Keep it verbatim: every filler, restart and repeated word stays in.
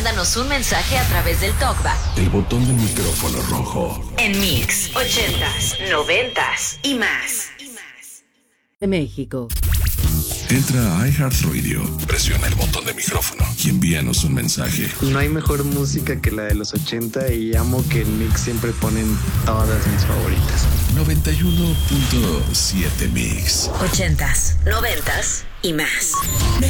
mándanos un mensaje a través del TalkBack. El botón del micrófono rojo. En Mix, ochentas, noventas y más. De México. Entra a iHeartRadio, presiona el botón de micrófono y envíanos un mensaje. No hay mejor música que la de los ochenta y amo que en Mix siempre ponen todas mis favoritas. noventa y uno punto siete Mix. Ochentas, noventas y más.